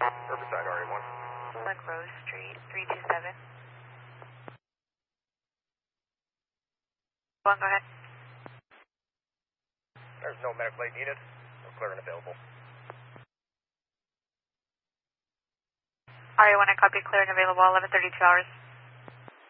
Riverside RA1. Rose Street, 327. Go ahead. There's no medical aid needed. We're clear and available. RA1, I copy, clear and available, 11:32 hours.